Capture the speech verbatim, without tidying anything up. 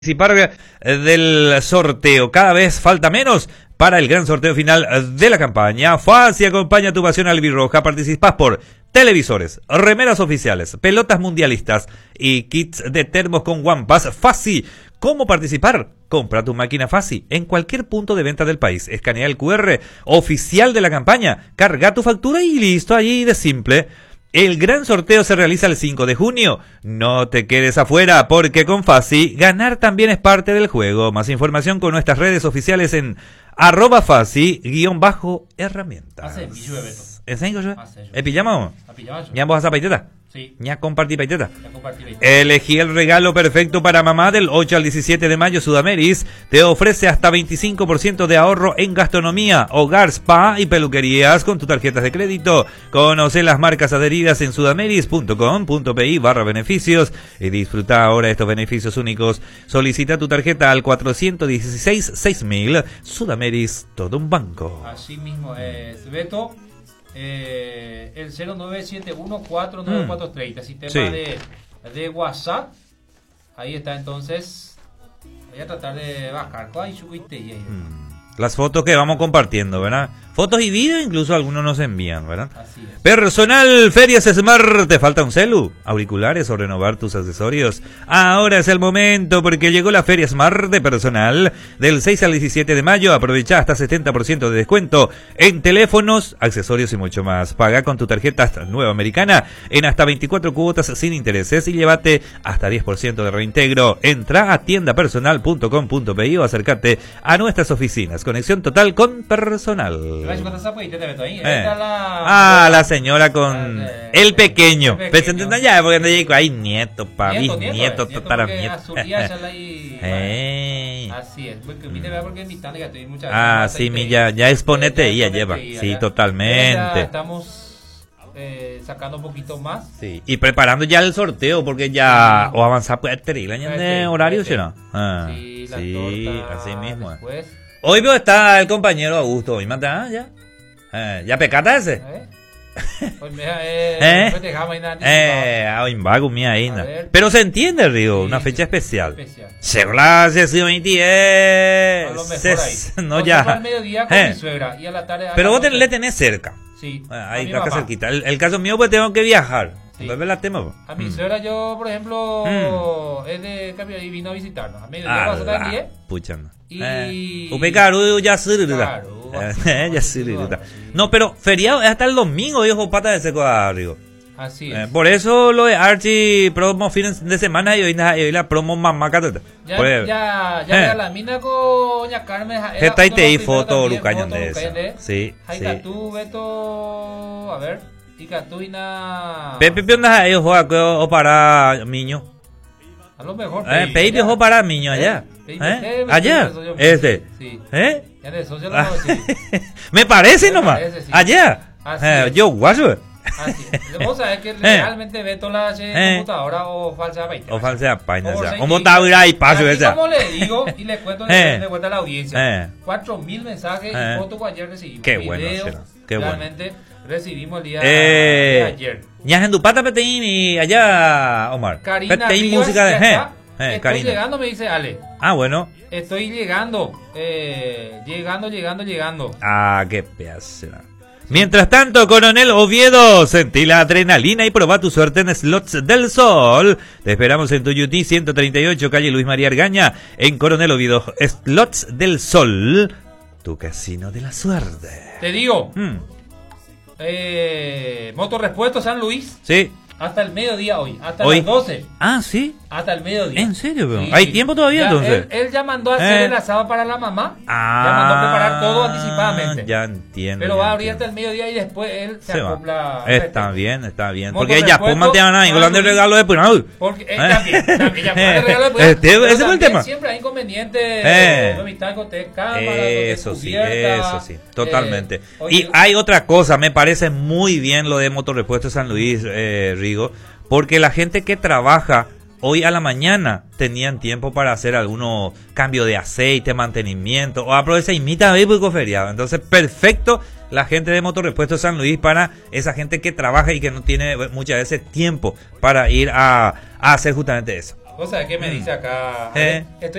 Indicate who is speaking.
Speaker 1: Participar del sorteo. Cada vez falta menos para el gran sorteo final de la campaña. Fácil, acompaña tu pasión albirroja. Participas por televisores, remeras oficiales, pelotas mundialistas y kits de termos con Wampas. Fácil. ¿Cómo participar? Compra tu máquina Fácil en cualquier punto de venta del país. Escanea el cu erre oficial de la campaña. Carga tu factura y listo, allí de simple. El gran sorteo se realiza el cinco de junio. No te quedes afuera, porque con Fácil, ganar también es parte del juego. Más información con nuestras redes oficiales en arroba Fácil, guión bajo herramientas. ¿En serio? ¿Eh, pillamos? ¿Ya vos a paiteta?
Speaker 2: Sí.
Speaker 1: ¿Ya compartí paiteta? Elegí el regalo perfecto para mamá del ocho al diecisiete de mayo. Sudameris te ofrece hasta veinticinco por ciento de ahorro en gastronomía, hogar, spa y peluquerías con tus tarjetas de crédito. Conoce las marcas adheridas en sudameris punto com punto pi barra beneficios y disfruta ahora estos beneficios únicos. Solicita tu tarjeta al cuatrocientos dieciséis seis mil. Sudameris, todo un banco.
Speaker 2: Así mismo es, Beto. Eh, el cero nueve siete uno cuatro nueve cuatro tres zero, sistema
Speaker 1: Sí.
Speaker 2: de, de WhatsApp. Ahí está, entonces voy a tratar de bajar. Ay, chucuite, y ahí.
Speaker 1: Mm. Las fotos que vamos compartiendo, ¿verdad? Fotos y videos, incluso algunos nos envían, ¿verdad?
Speaker 2: Así es.
Speaker 1: Personal Ferias Smart, ¿te falta un celu? ¿Auriculares o renovar tus accesorios? Ahora es el momento, porque llegó la Feria Smart de Personal. Del seis al diecisiete de mayo, aprovecha hasta setenta por ciento de descuento en teléfonos, accesorios y mucho más. Paga con tu tarjeta nueva americana en hasta veinticuatro cuotas sin intereses y llévate hasta diez por ciento de reintegro. Entra a tienda personal punto com punto pi o acércate a nuestras oficinas. Conexión total con Personal.
Speaker 2: Eh.
Speaker 1: Eh. Ah, la señora con el pequeño. Presenten ya, porque no llegó ahí nieto, papi,
Speaker 2: Nieto,
Speaker 1: nieto,
Speaker 2: nieto,
Speaker 1: tataranieto.
Speaker 2: Eh.
Speaker 1: Eh.
Speaker 2: Así es, porque mire, vea, porque en mi tanda ya tengo muchas.
Speaker 1: Ah, sí, mi ya, ya exponete y ya lleva. Sí, totalmente.
Speaker 2: Estamos eh, sacando un poquito más.
Speaker 1: Sí, y preparando ya el sorteo, porque ya o avanzar puede tener el año de horario, ¿sí o no? Ah,
Speaker 2: Sí, la
Speaker 1: sí,
Speaker 2: torta
Speaker 1: así mismo.
Speaker 2: después.
Speaker 1: Hoy veo está el compañero Augusto, hoy manda, ah, ya. Eh, ya pecata ese.
Speaker 2: ¿Eh? Pues mira, eh,
Speaker 1: ¿Eh?
Speaker 2: después dejamos ahí nada,
Speaker 1: Eh, ah, invago mía ahí.
Speaker 2: A
Speaker 1: na.
Speaker 2: ver.
Speaker 1: Pero se entiende, Río,
Speaker 2: Sí,
Speaker 1: una
Speaker 2: sí,
Speaker 1: fecha especial.
Speaker 2: especial.
Speaker 1: Segura sesión veintidós.
Speaker 2: A lo mejor ahí.
Speaker 1: No,
Speaker 2: Nosotros
Speaker 1: ya.
Speaker 2: al mediodía con
Speaker 1: Eh.
Speaker 2: mi suegra y a la tarde. a
Speaker 1: Pero
Speaker 2: la
Speaker 1: vos te-
Speaker 2: noche-
Speaker 1: le tenés cerca.
Speaker 2: Sí.
Speaker 1: Ah,
Speaker 2: a
Speaker 1: ahí
Speaker 2: mi
Speaker 1: está acá
Speaker 2: mamá.
Speaker 1: cerquita. El, el caso mío, pues tengo que viajar.
Speaker 2: Sí.
Speaker 1: Entonces, la tema.
Speaker 2: A mi
Speaker 1: Mm.
Speaker 2: suegra, yo, por ejemplo, es de Cambio y vino a visitarnos. A mediodía va a estar
Speaker 1: Ah,
Speaker 2: diez.
Speaker 1: pucha, no.
Speaker 2: Y-
Speaker 1: Eh, Upe caro, ya sirve.
Speaker 2: Claro,
Speaker 1: Eh, ya sirve. No, pero feriado es hasta el domingo, viejo, pata de seco arriba.
Speaker 2: Así es.
Speaker 1: Eh, por eso lo de Archie promo fines de semana y hoy, na- y hoy la promo mamá catata.
Speaker 2: Ya,
Speaker 1: Pues,
Speaker 2: ya,
Speaker 1: eh.
Speaker 2: ya, la mina con doña Carmen. era
Speaker 1: Esta y
Speaker 2: uno
Speaker 1: te
Speaker 2: de
Speaker 1: di
Speaker 2: los
Speaker 1: foto
Speaker 2: primeros
Speaker 1: Lucaño
Speaker 2: también,
Speaker 1: de
Speaker 2: foto
Speaker 1: esa.
Speaker 2: Lucaño de-
Speaker 1: Sí,
Speaker 2: Ahí
Speaker 1: sí.
Speaker 2: está tú, Beto. A ver. Y tú y na.
Speaker 1: Pepe, ¿qué onda ellos juega que o para niño?
Speaker 2: A lo mejor.
Speaker 1: Eh, Pepe o para niño allá.
Speaker 2: Eh,
Speaker 1: ¿Eh?
Speaker 2: Pepe,
Speaker 1: Allá.
Speaker 2: Pepe, soy yo.
Speaker 1: Este.
Speaker 2: Sí.
Speaker 1: ¿Eh?
Speaker 2: Ya de socio lo sí.
Speaker 1: Me parece
Speaker 2: Me
Speaker 1: nomás.
Speaker 2: parece, sí.
Speaker 1: Allá.
Speaker 2: Así
Speaker 1: Eh,
Speaker 2: es.
Speaker 1: yo guaso.
Speaker 2: Así. Vos sabés que realmente Beto la hace
Speaker 1: Eh.
Speaker 2: computadora o falsa veinte.
Speaker 1: O falsa página
Speaker 2: Como
Speaker 1: ya.
Speaker 2: se
Speaker 1: ¿Cómo
Speaker 2: indica.
Speaker 1: está ahí paso
Speaker 2: Así
Speaker 1: esa?
Speaker 2: como le digo y le cuento
Speaker 1: Eh.
Speaker 2: le cuento a la audiencia.
Speaker 1: Eh.
Speaker 2: Cuatro mil mensajes
Speaker 1: Eh.
Speaker 2: y fotos que ayer recibimos.
Speaker 1: Qué bueno,
Speaker 2: Video,
Speaker 1: será. Qué bueno.
Speaker 2: realmente recibimos el día
Speaker 1: Eh,
Speaker 2: de ayer.
Speaker 1: Ñas en tu pata peteín y allá, Omar.
Speaker 2: Karina
Speaker 1: Peteín
Speaker 2: Rivas,
Speaker 1: música de
Speaker 2: ya
Speaker 1: eh,
Speaker 2: está.
Speaker 1: eh,
Speaker 2: Estoy
Speaker 1: Karina.
Speaker 2: llegando, me dice Ale.
Speaker 1: Ah, bueno.
Speaker 2: Estoy llegando. Eh, llegando, llegando, llegando.
Speaker 1: Ah, qué pedazo. Mientras tanto, Coronel Oviedo, sentí la adrenalina y probá tu suerte en Slots del Sol. Te esperamos en Tuyutí ciento treinta y ocho, calle Luis María Argaña, en Coronel Oviedo. Slots del Sol, tu casino de la suerte.
Speaker 2: Te digo,
Speaker 1: Mm,
Speaker 2: eh, Motorrepuesto San Luis,
Speaker 1: sí.
Speaker 2: hasta el mediodía hoy, hasta
Speaker 1: Hoy.
Speaker 2: las doce.
Speaker 1: Ah, sí.
Speaker 2: Hasta el mediodía.
Speaker 1: ¿En serio, bro?
Speaker 2: Sí,
Speaker 1: ¿Hay
Speaker 2: sí.
Speaker 1: tiempo todavía,
Speaker 2: Ya,
Speaker 1: entonces?
Speaker 2: Él, él ya mandó a hacer
Speaker 1: Eh.
Speaker 2: el asado para la mamá.
Speaker 1: Ah,
Speaker 2: ya mandó a preparar todo anticipadamente.
Speaker 1: Ya entiendo.
Speaker 2: Pero
Speaker 1: ya
Speaker 2: va a abrir
Speaker 1: entiendo.
Speaker 2: hasta el mediodía y después él se,
Speaker 1: Se va.
Speaker 2: acopla.
Speaker 1: Está bien, está bien.
Speaker 2: Motor
Speaker 1: Porque ya,
Speaker 2: repuesto,
Speaker 1: pues mantean a Nicolás de
Speaker 2: San Luis.
Speaker 1: regalo de Punau.
Speaker 2: Porque eh,
Speaker 1: Eh.
Speaker 2: también, también, ya puede regalo después.
Speaker 1: Este-
Speaker 2: Pero
Speaker 1: ese fue el
Speaker 2: también
Speaker 1: tema.
Speaker 2: Siempre hay inconvenientes.
Speaker 1: Eh.
Speaker 2: Eh. Te cámara,
Speaker 1: Eso sí, eso sí, totalmente.
Speaker 2: Eh, oye,
Speaker 1: Y hay otra cosa, me parece muy bien lo de Motorrepuesto San Luis, eh, Rigo, porque la gente que trabaja hoy a la mañana tenían tiempo para hacer algunos cambios de aceite, mantenimiento, o aprovechar y imita a feriado. Entonces, perfecto la gente de Motorrepuesto San Luis para esa gente que trabaja y que no tiene muchas veces tiempo para ir a, a hacer justamente eso.
Speaker 2: Vos sabés qué me
Speaker 1: Mm.
Speaker 2: dice acá.
Speaker 1: Eh.
Speaker 2: Estoy